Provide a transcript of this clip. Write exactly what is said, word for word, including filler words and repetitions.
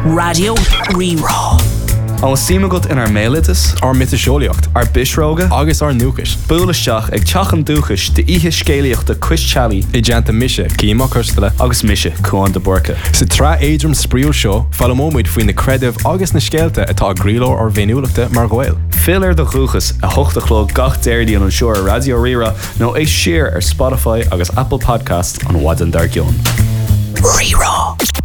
Radio Rerá. An símagat in ar mélitas, ar mitiseolaíocht, ar bisróga, agus ar nuachas. Búlaisteach ag teachan dúchas de ihe scéalaíochta Cuistealaí I deanta mise, címa cústala, agus mise chuan de borca. Sa tra éidrim spríú seo, fallamóid faoin na creidimh agus na scéalta atá gríló ar bhéiniúlachta mar ghail. Fill de chuchas a hochtachló gach déirdí an seo Radio Rerá nó é siar ar Spotify agus Apple Podcast an Wadan Dargion. Rerá.